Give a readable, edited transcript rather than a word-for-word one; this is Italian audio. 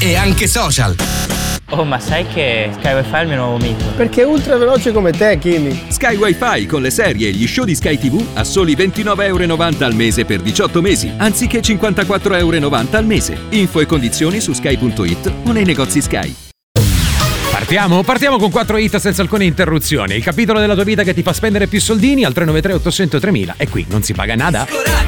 e anche social. Oh, ma sai che Sky Wi-Fi è il mio nuovo mito? Perché è ultra veloce come te, Kimi. Sky Wi-Fi con le serie e gli show di Sky TV a soli €29,90 al mese per 18 mesi, anziché €54,90 al mese. Info e condizioni su sky.it o nei negozi Sky. Partiamo con 4 hit senza alcune interruzioni. Il capitolo della tua vita che ti fa spendere più soldini al 393 800 3000 e qui non si paga nada.